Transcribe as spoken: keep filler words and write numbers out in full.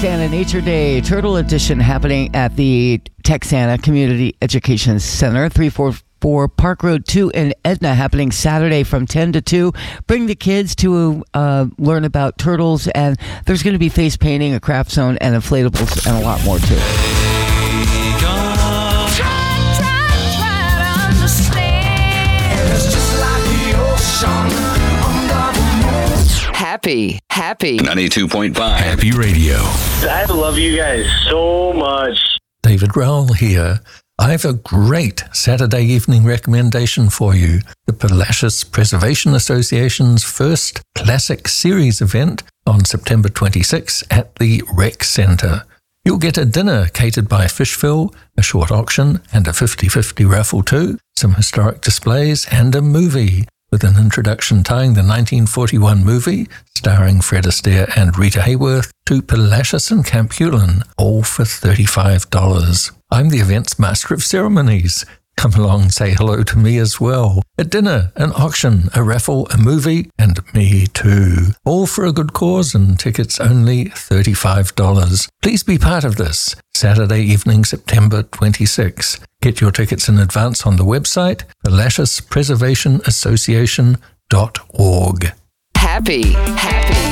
Texana Nature Day Turtle Edition happening at the Texana Community Education Center, three forty-four Park Road two in Edna, happening Saturday from ten to two. Bring the kids to uh, learn about turtles, and there's going to be face painting, a craft zone, and inflatables, and a lot more too. Try, try, try to understand. It's just like the ocean. Happy, happy. ninety-two point five Happy Radio. I love you guys so much. David Rowell here. I have a great Saturday evening recommendation for you. The Palacios Preservation Association's first Classic Series event on September twenty-sixth at the Rec Centre. You'll get a dinner catered by Fishville, a short auction, and a fifty-fifty raffle too, some historic displays, and a movie, with an introduction tying the nineteen forty-one movie, starring Fred Astaire and Rita Hayworth, to Palacios and Camp Hewlin, all for thirty-five dollars. I'm the event's master of ceremonies. Come along and say hello to me as well. A dinner, an auction, a raffle, a movie, and me too. All for a good cause, and tickets only thirty-five dollars. Please be part of this. Saturday evening, September twenty-sixth. Get your tickets in advance on the website, palacios preservation association dot org. Happy, happy.